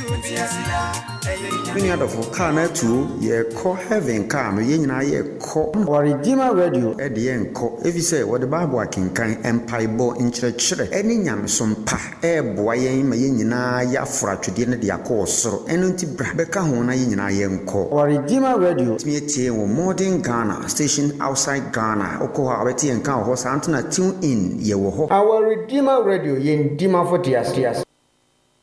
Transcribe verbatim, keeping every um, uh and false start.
Many other for car na two ye call heaven car no yen na ye call or Redeemer Radio at the end call if you say what the Bible can kind empire bo in church any nyam some pa e boy ma yen na ya fra twede ne de akosoro eno nti bra beka ho na yen na ye call or Redeemer Radio me tie wo modern Ghana station outside Ghana okoha abeti en kan ho sa antena tune in ye wo ho our Redeemer Radio yen dima for dias dias